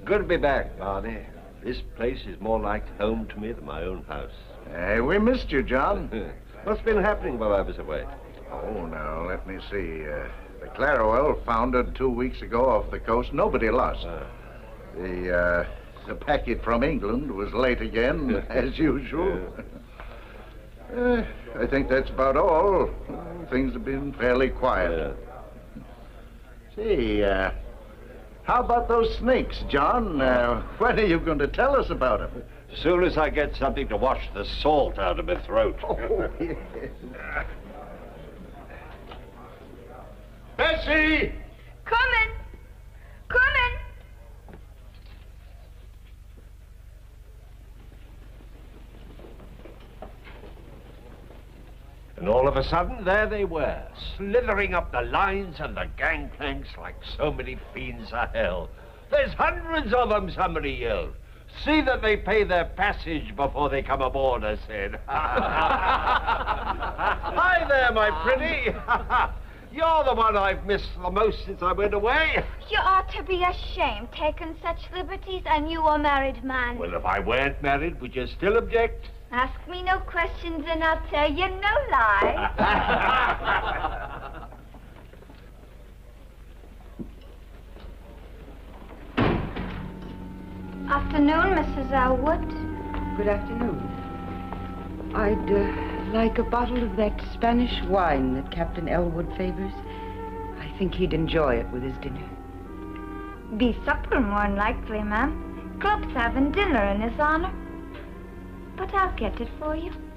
Good to be back, Barney. This place is more like home to me than my own house. Hey, we missed you, John. What's been happening while I was away? Oh, now, let me see. The Clarawell foundered 2 weeks ago off the coast. Nobody lost. The packet from England was late again, as usual. I think that's about all. Things have been fairly quiet. See, how about those snakes, John? When are you going to tell us about them? As soon as I get something to wash the salt out of my throat. Oh, yes. Bessie! Coming! Coming! And all of a sudden, there they were, slithering up the lines and the gangplanks like so many fiends of hell. There's hundreds of them, somebody yelled. See that they pay their passage before they come aboard, I said. Hi there, my pretty. You're the one I've missed the most since I went away. You ought to be ashamed, taking such liberties, and you a married man. Well, if I weren't married, would you still object? Ask me no questions and I'll tell you no lie. Afternoon, Mrs. Elwood. Good afternoon. I'd like a bottle of that Spanish wine that Captain Elwood favors. I think he'd enjoy it with his dinner. Be supper, more'n likely, ma'am. Club's having dinner in his honor. But I'll get it for you.